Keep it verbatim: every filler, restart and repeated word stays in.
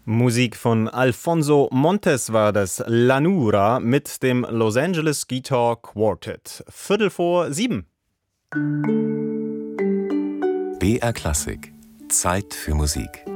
Musik von Alfonso Montes war das, Lanura mit dem Los Angeles Guitar Quartet. Viertel vor sieben. B R Klassik. Zeit für Musik.